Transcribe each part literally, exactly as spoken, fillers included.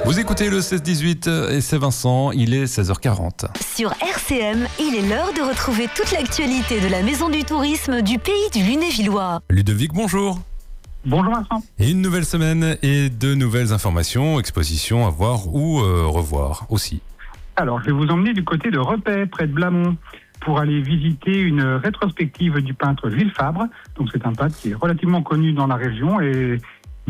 Vous écoutez le seize dix-huit et c'est Vincent, il est seize heures quarante. Sur R C M, il est l'heure de retrouver toute l'actualité de la Maison du Tourisme du pays du Lunévillois. Ludovic, bonjour. Bonjour Vincent. Et une nouvelle semaine et de nouvelles informations, expositions à voir ou euh, revoir aussi. Alors, je vais vous emmener du côté de Repet, près de Blamont, pour aller visiter une rétrospective du peintre Gilles Fabre. Donc, c'est un peintre qui est relativement connu dans la région et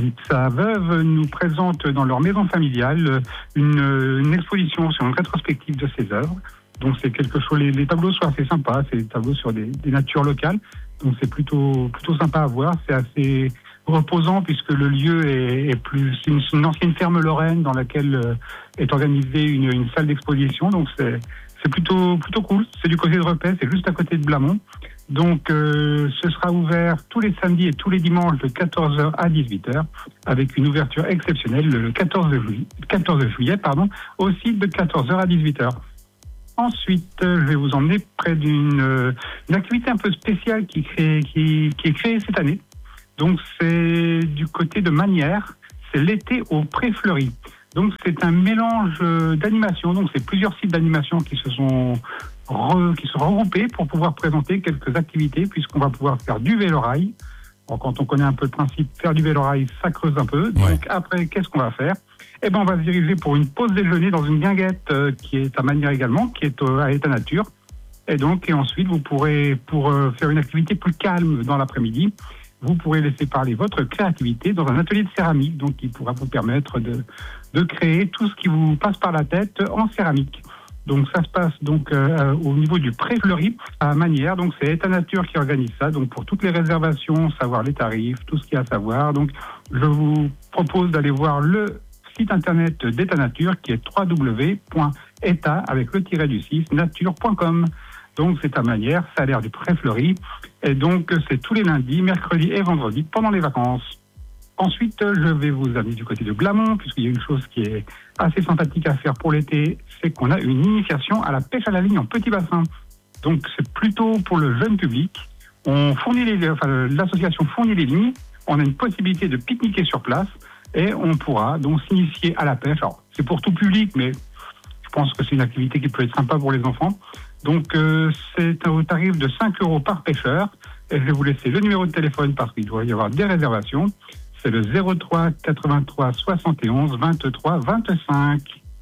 sa veuve nous présente dans leur maison familiale une, une exposition sur une rétrospective de ses œuvres. Donc, c'est quelque chose. Les, les tableaux sont assez sympas. C'est des tableaux sur des, des natures locales. Donc, c'est plutôt plutôt sympa à voir. C'est assez reposant puisque le lieu est, est plus. C'est une, une ancienne ferme lorraine dans laquelle euh, est organisée une, une salle d'exposition. Donc, c'est c'est plutôt plutôt cool. C'est du côté de Repet. C'est juste à côté de Blamont. Donc, euh, ce sera ouvert tous les samedis et tous les dimanches de quatorze heures à dix-huit heures, avec une ouverture exceptionnelle le quatorze juillet, pardon, aussi de quatorze heures à dix-huit heures. Ensuite, je vais vous emmener près d'une euh, une activité un peu spéciale qui, crée, qui, qui est créée cette année. Donc, c'est du côté de Manières, c'est l'été au Pré-Fleuri. Donc, c'est un mélange d'animation. Donc, c'est plusieurs sites d'animation qui se sont Re, qui sont regroupés pour pouvoir présenter quelques activités, puisqu'on va pouvoir faire du vélo-rail. Alors, quand on connaît un peu le principe, faire du vélo-rail, ça creuse un peu. Ouais. Donc après, qu'est-ce qu'on va faire ? Eh ben, on va se diriger pour une pause déjeuner dans une guinguette euh, qui est à Manières également, qui est euh, à état nature. Et donc, et ensuite, vous pourrez, pour euh, faire une activité plus calme dans l'après-midi, vous pourrez laisser parler votre créativité dans un atelier de céramique, donc qui pourra vous permettre de, de créer tout ce qui vous passe par la tête en céramique. Donc ça se passe donc euh, au niveau du Pré-Fleuri à Manières. Donc c'est État Nature qui organise ça. Donc pour toutes les réservations, savoir les tarifs, tout ce qu'il y a à savoir. Donc je vous propose d'aller voir le site internet d'État Nature qui est w w w point état avec le tiret du six nature point com. Donc c'est à Manières, ça a l'air du Pré-Fleuri. Et donc c'est tous les lundis, mercredis et vendredis pendant les vacances. Ensuite, je vais vous amener du côté de Blamont, puisqu'il y a une chose qui est assez sympathique à faire pour l'été, c'est qu'on a une initiation à la pêche à la ligne en petit bassin. Donc, c'est plutôt pour le jeune public. On fournit les, enfin, l'association fournit les lignes, on a une possibilité de pique-niquer sur place, et on pourra donc s'initier à la pêche. Alors, c'est pour tout public, mais je pense que c'est une activité qui peut être sympa pour les enfants. Donc, euh, c'est au tarif de cinq euros par pêcheur, et je vais vous laisser le numéro de téléphone parce qu'il doit y avoir des réservations. C'est le zéro trois quatre-vingt-trois soixante et onze vingt-trois vingt-cinq.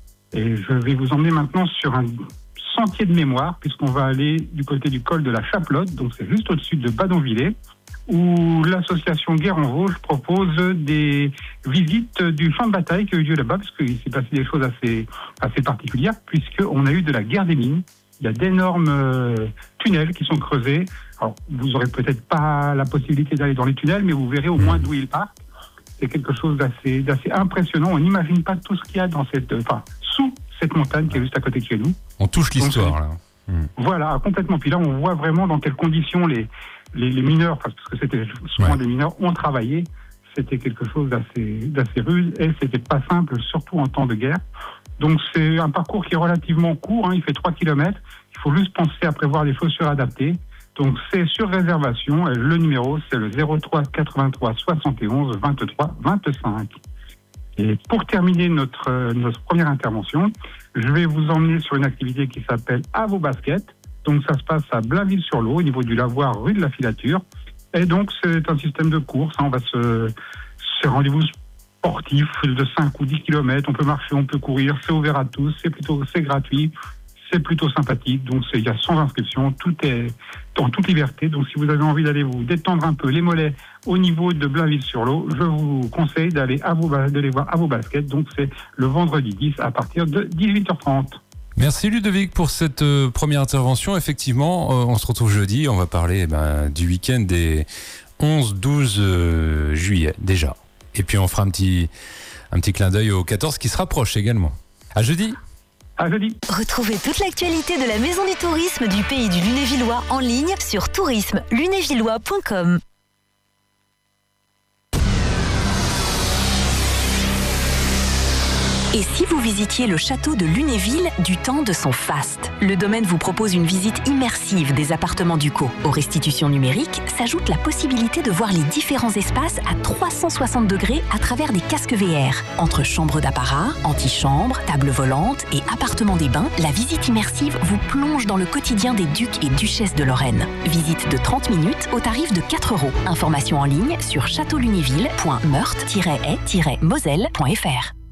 Et je vais vous emmener maintenant sur un sentier de mémoire, puisqu'on va aller du côté du col de la Chaplotte, donc c'est juste au-dessus de Badonvillers, où l'association Guerre en Vosges propose des visites du champ de bataille qui a eu lieu là-bas, parce qu'il s'est passé des choses assez, assez particulières, puisqu'on a eu de la guerre des mines. Il y a d'énormes euh, tunnels qui sont creusés. Alors, vous n'aurez peut-être pas la possibilité d'aller dans les tunnels, mais vous verrez au moins d'où ils partent. C'est quelque chose d'assez, d'assez impressionnant. On n'imagine pas tout ce qu'il y a dans cette, enfin, sous cette montagne qui est juste à côté de chez nous. On touche l'histoire, Donc, là. Mmh. Voilà, complètement. Puis là, on voit vraiment dans quelles conditions les, les, les mineurs, parce que c'était souvent ouais. des mineurs, ont travaillé. C'était quelque chose d'assez, d'assez rude et c'était pas simple, surtout en temps de guerre. Donc, c'est un parcours qui est relativement court, hein, il fait trois kilomètres. Il faut juste penser à prévoir des chaussures adaptées. Donc, c'est sur réservation. Et le numéro, c'est le zéro trois quatre-vingt-trois soixante et onze vingt-trois vingt-cinq. Et pour terminer notre, euh, notre première intervention, je vais vous emmener sur une activité qui s'appelle À vos baskets. Donc, ça se passe à Blainville-sur-Lot, au niveau du lavoir rue de la Filature. Et donc, c'est un système de course. Hein, on va se... C'est rendez-vous sportif de cinq ou dix kilomètres. On peut marcher, on peut courir. C'est ouvert à tous. C'est plutôt... C'est gratuit. C'est plutôt sympathique, donc c'est, il y a sans inscription, tout est en toute liberté. Donc si vous avez envie d'aller vous détendre un peu les mollets au niveau de Blainville-sur-Lot, je vous conseille d'aller, à vos, d'aller voir À vos baskets. Donc c'est le vendredi dix à partir de dix-huit heures trente. Merci Ludovic pour cette euh, première intervention. Effectivement, euh, on se retrouve jeudi, on va parler eh ben, du week-end des onze douze euh, juillet déjà. Et puis on fera un petit, un petit clin d'œil au quatorze qui se rapproche également. À jeudi. À jeudi. Retrouvez toute l'actualité de la Maison du Tourisme du pays du Lunévillois en ligne sur tourisme lunévillois point com. Et si vous visitiez le château de Lunéville du temps de son faste? Le domaine vous propose une visite immersive des appartements ducaux. Aux restitutions numériques s'ajoute la possibilité de voir les différents espaces à trois cent soixante degrés à travers des casques V R. Entre chambres d'apparat, antichambre, table volante et appartement des bains, la visite immersive vous plonge dans le quotidien des ducs et duchesses de Lorraine. Visite de trente minutes au tarif de quatre euros. Information en ligne sur château lunéville point meurthe tiret haie tiret moselle point f r.